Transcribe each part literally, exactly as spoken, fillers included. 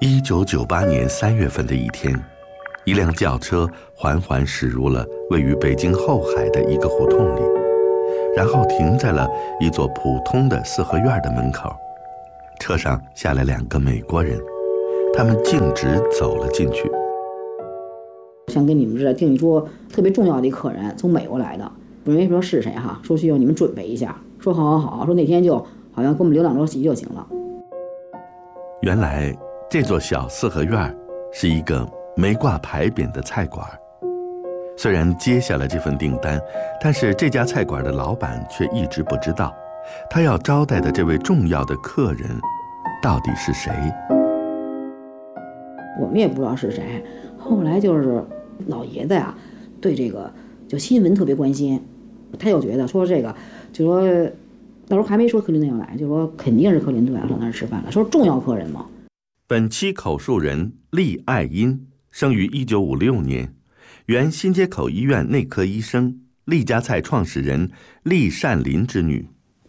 一九九八年三月份的一天，一辆轿车缓缓驶入了位于北京后海的一个胡同里，然后停在了一座普通的四合院的门口。车上下来两个美国人，他们径直走了进去。 想跟你们这订一桌特别重要的一客人，从美国来的，不没说是谁哈，说需要你们准备一下。说好好好，说那天就好像给我们留两桌席就行了。 原来这座小四合院是一个没挂牌匾的菜馆。虽然接下了这份订单，但是这家菜馆的老板却一直不知道，他要招待的这位重要的客人到底是谁。 我们也不知道是谁。后来就是老爷子呀，对这个就新闻特别关心，他就觉得说这个，就说到时候还没说克林顿要来，就说肯定是克林顿要上那儿吃饭了，说重要客人嘛。 本期口述人厉爱英，生于一九五六年，原新街口医院内科医生，厉家菜创始人厉善林之女。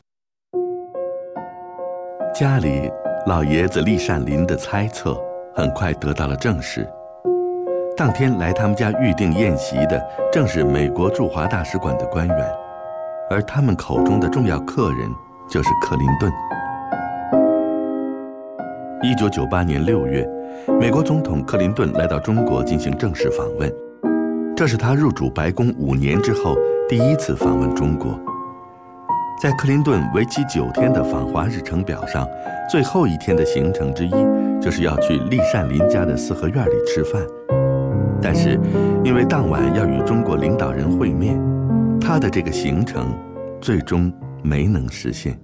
家里老爷子厉善林的猜测很快得到了证实。当天来他们家预定宴席的正是美国驻华大使馆的官员，而他们口中的重要客人就是克林顿。一九九八年六月，美国总统克林顿来到中国进行正式访问，这是他入主白宫五年之后第一次访问中国。在克林顿为期九天的访华日程表上，最后一天的行程之一就是要去厉善林家的四合院里吃饭。但是因为当晚要与中国领导人会面，他的这个行程最终没能实现。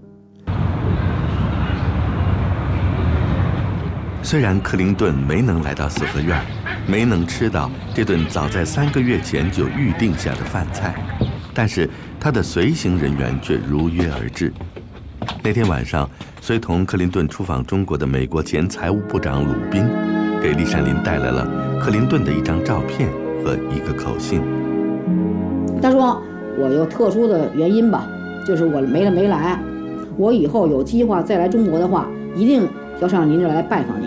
虽然克林顿没能来到四合院，没能吃到这顿早在三个月前就预定下的饭菜，但是他的随行人员却如约而至。那天晚上，随同克林顿出访中国的美国前财务部长鲁宾给厉善林带来了克林顿的一张照片和一个口信。 他说我有特殊的原因吧，就是我没了没来，我以后有计划再来中国的话，一定要上您这来拜访您。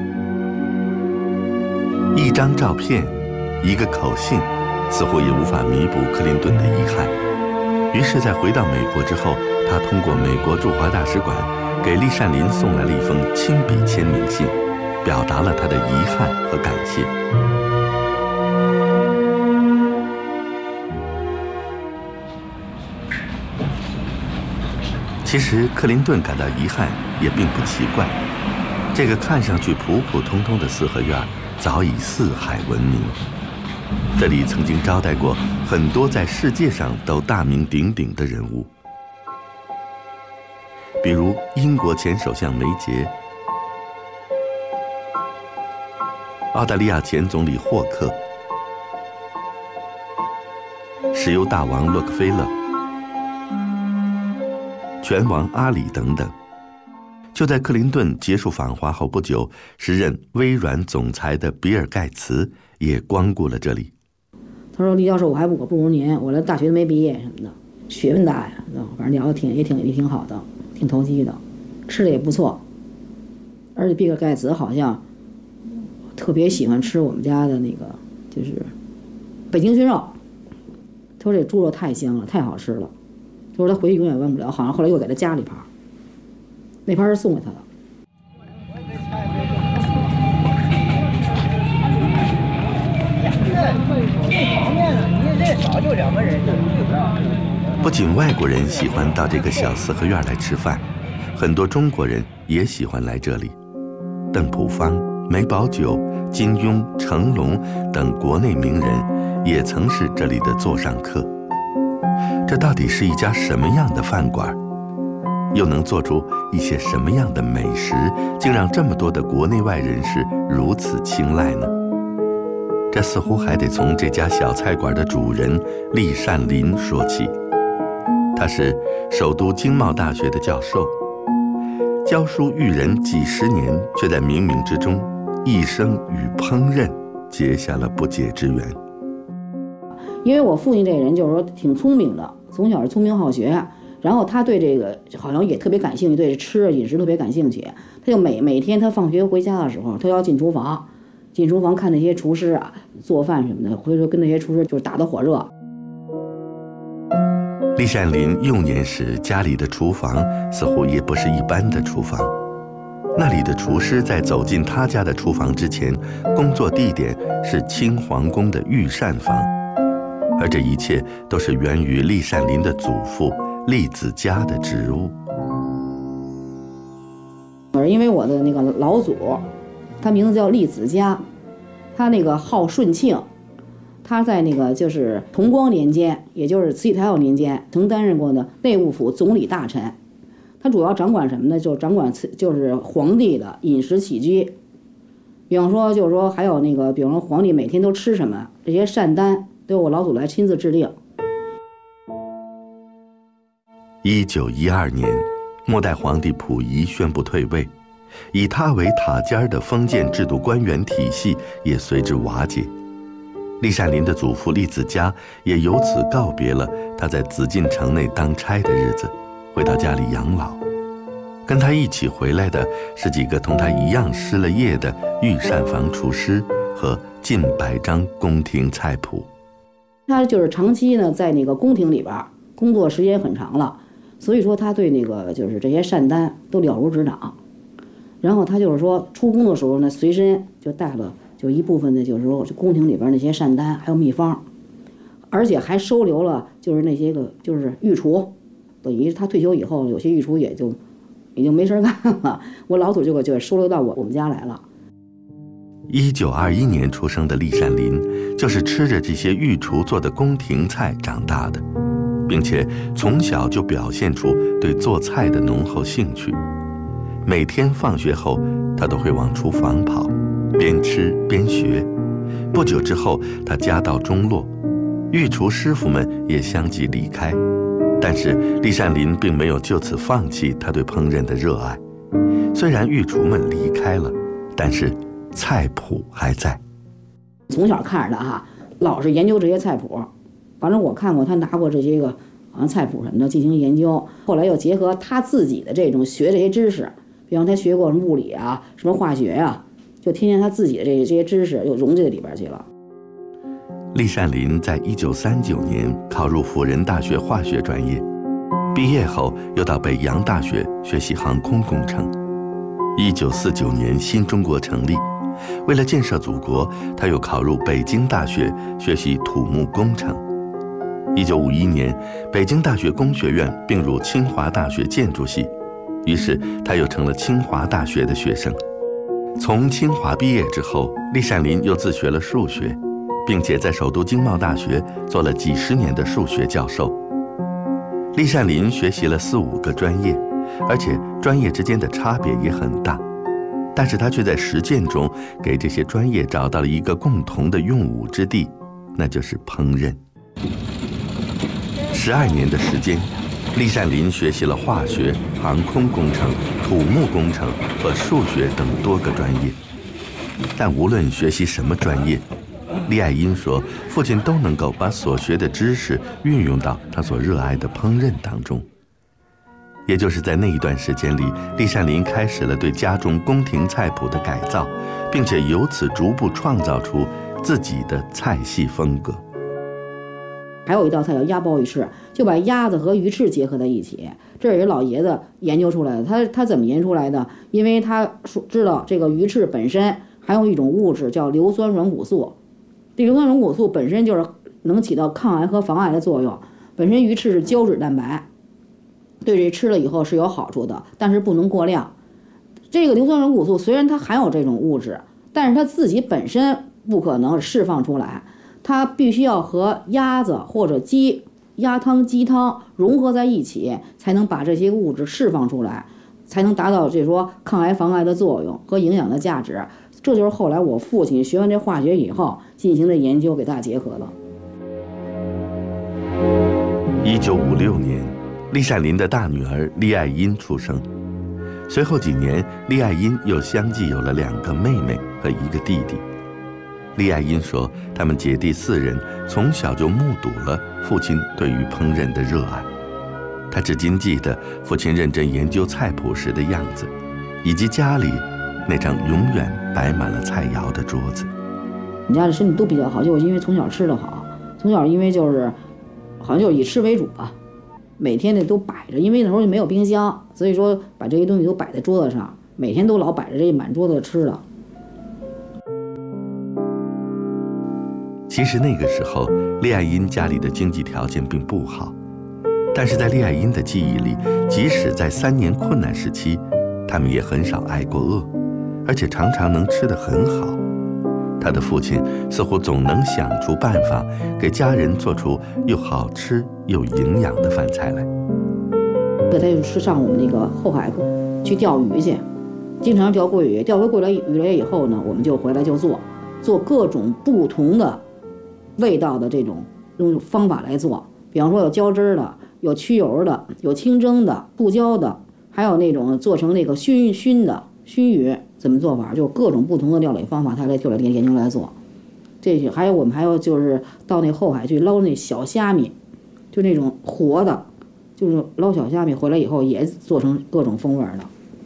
一张照片，一个口信，似乎也无法弥补克林顿的遗憾。于是在回到美国之后，他通过美国驻华大使馆给厉善林送来了一封亲笔签名信，表达了他的遗憾和感谢。其实克林顿感到遗憾也并不奇怪，这个看上去普普通通的四合院早已四海闻名，这里曾经招待过很多在世界上都大名鼎鼎的人物，比如英国前首相梅杰、澳大利亚前总理霍克、石油大王洛克菲勒、拳王阿里等等。就在克林顿结束访华后不久，时任微软总裁的比尔盖茨也光顾了这里。 他说：“厉教授，我还不我不如您，我连大学都没毕业什么的，学问大呀，反正聊得挺也挺也挺好的，挺投机的，吃的也不错。而且比尔盖茨好像特别喜欢吃我们家的那个就是北京熏肉，他说这猪肉太香了，太好吃了。他说他回去永远忘不了，好像后来又给他加了一盘，那盘是送给他的。” 不仅外国人喜欢到这个小四合院来吃饭，很多中国人也喜欢来这里。邓朴方、梅葆玖、金庸、成龙等国内名人也曾是这里的座上客。这到底是一家什么样的饭馆？又能做出一些什么样的美食，竟让这么多的国内外人士如此青睐呢？这似乎还得从这家小菜馆的主人厉善林说起。他是首都经贸大学的教授，教书育人几十年，却在冥冥之中一生与烹饪结下了不解之缘。 因为我父亲这人就是说挺聪明的，从小是聪明好学， 然后他对这个好像也特别感兴趣，对吃饮食特别感兴趣。他就每每天他放学回家的时候，他要进厨房，进厨房看那些厨师啊做饭什么的，回头跟那些厨师就是打得火热。 栗善林幼年时家里的厨房似乎也不是一般的厨房，那里的厨师在走进他家的厨房之前，工作地点是清皇宫的御膳房，而这一切都是源于栗善林的祖父栗子家的职务。 因为我的那个老祖，他名字叫栗子家，他那个号顺庆，他在那个就是同光年间，也就是慈禧太后年间，曾担任过的内务府总理大臣。他主要掌管什么呢？就掌管就是皇帝的饮食起居，比方说就是说还有那个，比方说皇帝每天都吃什么，这些膳单都由我老祖来亲自制定。 一九一二年，末代皇帝溥仪宣布退位，以他为塔尖的封建制度官员体系也随之瓦解。栗善林的祖父栗子家也由此告别了他在紫禁城内当差的日子，回到家里养老。跟他一起回来的是几个同他一样失了业的御膳房厨师和近百张宫廷菜谱。 他就是长期呢在那个宫廷里边工作时间很长了，所以说他对那个就是这些膳单都了如指掌。然后他就是说出宫的时候呢，随身就带了就一部分的就是说宫廷里边那些膳单还有秘方，而且还收留了就是那些个就是御厨，等于他退休以后有些御厨也就已经没事干了，我老祖就给就收留到我我们家来了。 一九二一年出生的栗善林就是吃着这些御厨做的宫廷菜长大的，并且从小就表现出对做菜的浓厚兴趣。每天放学后他都会往厨房跑，边吃边学。不久之后他家道中落，御厨师傅们也相继离开，但是栗善林并没有就此放弃他对烹饪的热爱。虽然御厨们离开了，但是菜谱还在。 从小看着他哈，老是研究这些菜谱，反正我看过他拿过这些个好像菜谱什么的进行研究，后来又结合他自己的这种学这些知识，比方他学过什么物理啊，什么化学啊，就天天他自己的这这些知识又融进里边去了。 栗善林在一九三九年考入辅仁大学化学专业，毕业后又到北洋大学学习航空工程。一九四九年新中国成立，为了建设祖国，他又考入北京大学学习土木工程。一九五一年，北京大学工学院并入清华大学建筑系，于是他又成了清华大学的学生。从清华毕业之后，栗善林又自学了数学，并且在首都经贸大学做了几十年的数学教授。栗善林学习了四五个专业，而且专业之间的差别也很大，但是他却在实践中给这些专业找到了一个共同的用武之地，那就是烹饪。十二年的时间，栗善林学习了化学、航空工程、土木工程和数学等多个专业。但无论学习什么专业，栗爱英说，父亲都能够把所学的知识运用到他所热爱的烹饪当中。也就是在那一段时间里，栗善林开始了对家中宫廷菜谱的改造，并且由此逐步创造出自己的菜系风格。 还有一道菜叫鸭鲍鱼翅，就把鸭子和鱼翅结合在一起，这也是老爷子研究出来的。他他怎么研究出来的？因为他知道这个鱼翅本身含有一种物质叫硫酸软骨素，这硫酸软骨素本身就是能起到抗癌和防癌的作用。本身鱼翅是胶质蛋白，对这吃了以后是有好处的，但是不能过量。这个硫酸软骨素虽然它含有这种物质，但是它自己本身不可能释放出来，它必须要和鸭子或者鸡鸭汤、鸡汤融合在一起，才能把这些物质释放出来，才能达到这说抗癌防癌的作用和营养的价值。这就是后来我父亲学完这化学以后进行的研究，给大家结合的。 一九五六年，栗善林的大女儿栗爱英出生，随后几年，栗爱英又相继有了两个妹妹和一个弟弟。栗爱英说，他们姐弟四人从小就目睹了父亲对于烹饪的热爱。 他至今记得父亲认真研究菜谱时的样子，以及家里那张永远摆满了菜肴的桌子。 我们家的身体都比较好，就是因为从小吃得好，从小因为就是好像就是以吃为主吧，每天的都摆着，因为那时候就没有冰箱，所以说把这些东西都摆在桌子上，每天都老摆着这满桌子吃的。 其实那个时候，厉爱英家里的经济条件并不好，但是在厉爱英的记忆里，即使在三年困难时期，他们也很少挨过饿，而且常常能吃得很好。他的父亲似乎总能想出办法，给家人做出又好吃又营养的饭菜来。 他就是上我们那个后海去钓鱼去，经常钓桂鱼，钓回桂来鱼来以后呢，我们就回来就做，做各种不同的味道的这种用方法来做。比方说有浇汁的，有去油的，有清蒸的，不浇的，还有那种做成那个熏熏的熏鱼，怎么做法？就各种不同的料理方法，他来就来研究来做。这些还有我们还有就是到那后海去捞那小虾米，就那种活的，就是捞小虾米回来以后也做成各种风味的。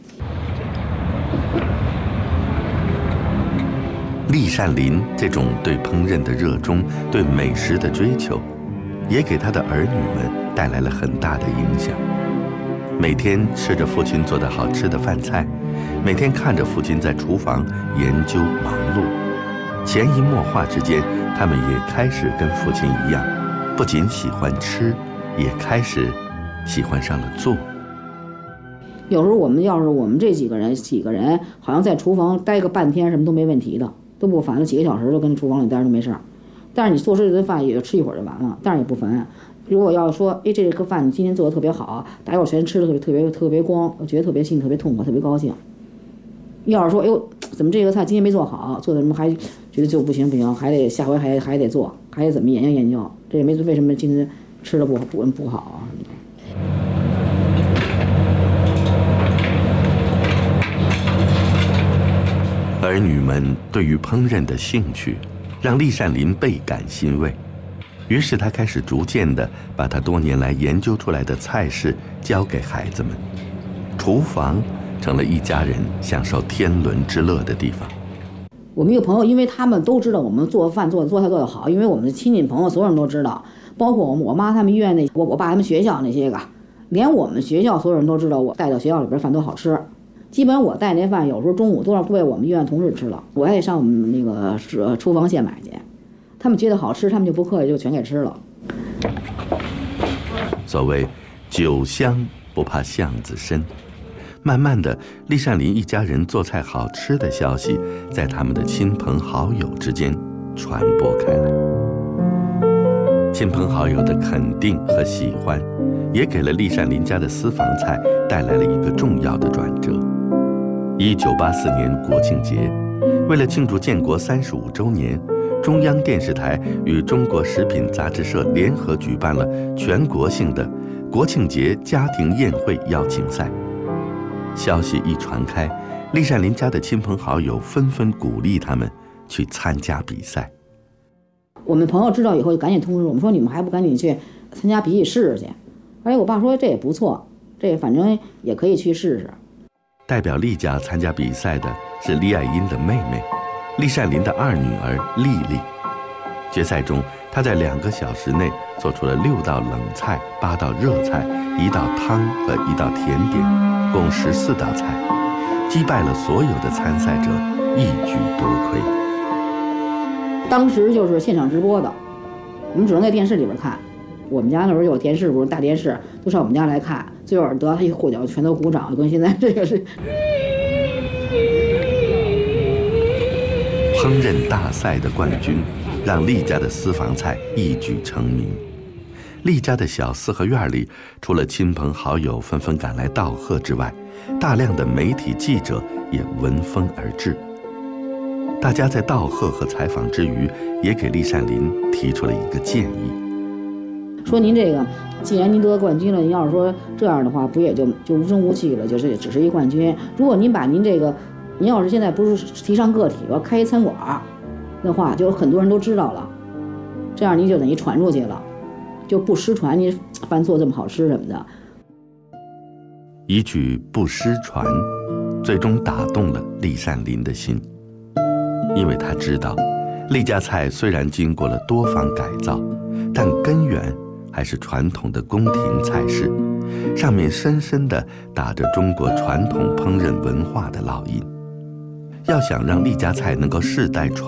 厉善林这种对烹饪的热衷，对美食的追求，也给他的儿女们带来了很大的影响。每天吃着父亲做的好吃的饭菜，每天看着父亲在厨房研究忙碌，潜移默化之间，他们也开始跟父亲一样，不仅喜欢吃，也开始喜欢上了做。 有时候我们要是我们这几个人几个人，好像在厨房待个半天什么都没问题的，都不烦了，几个小时就跟厨房里待着都没事儿。但是你做这顿饭也就吃一会儿就完了，但是也不烦。如果要说，哎，这个饭你今天做的特别好，大家伙全吃的特别特别特别光，我觉得特别心特别痛快，特别高兴。要是说，哎呦，怎么这个菜今天没做好，做的什么还觉得就不行不行，还得下回还还得做，还得怎么研究研究，这也没为什么今天吃的不不不好啊什么的。 儿女们对于烹饪的兴趣，让厉善林倍感欣慰。于是他开始逐渐地把他多年来研究出来的菜式教给孩子们，厨房成了一家人享受天伦之乐的地方。 我们一个朋友，因为他们都知道我们做饭做做菜做得好，因为我们的亲戚朋友所有人都知道，包括我们我妈他们医院那我我爸他们学校那些个，连我们学校所有人都知道我带到学校里边饭都好吃。基本我带那饭有时候中午都让都被我们医院同事吃了，我还得上我们那个是厨房线买去。他们觉得好吃，他们就不客气，就全给吃了。 所谓酒香不怕巷子深，慢慢的，厉善林一家人做菜好吃的消息在他们的亲朋好友之间传播开来。亲朋好友的肯定和喜欢，也给了厉善林家的私房菜带来了一个重要的转折。一九八四年国庆节，为了庆祝建国三十五周年，中央电视台与中国食品杂志社联合举办了全国性的国庆节家庭宴会邀请赛。消息一传开，厉善林家的亲朋好友纷纷鼓励他们去参加比赛。 我们朋友知道以后就赶紧通知我们说，你们还不赶紧去参加比赛试试去。哎，我爸说这也不错，这反正也可以去试试。 代表厉家参加比赛的是厉爱英的妹妹，厉善林的二女儿丽丽。决赛中，她在两个小时内做出了六道冷菜、八道热菜、一道汤和一道甜点，共十四道菜，击败了所有的参赛者，一举夺魁。 当时就是现场直播的，我们只能在电视里边看。我们家那时候有电视，不是大电视，都上我们家来看。最后得他一获奖，全都鼓掌，跟现在这个是。 烹饪大赛的冠军，让厉家的私房菜一举成名。厉家的小四合院里，除了亲朋好友纷纷赶来道贺之外，大量的媒体记者也闻风而至。大家在道贺和采访之余，也给厉善林提出了一个建议， 说您这个，既然您得冠军了，您要是说这样的话，不也就就无声无息了，就是只是一冠军。如果您把您这个，您要是现在不是提倡个体，要开一餐馆的话，就很多人都知道了，这样您就等于传出去了，就不失传您饭做这么好吃什么的。 一句不失传，最终打动了厉善林的心，因为他知道厉家菜虽然经过了多方改造，但根源还是传统的宫廷菜式，上面深深地打着中国传统烹饪文化的烙印。要想让厉家菜能够世代传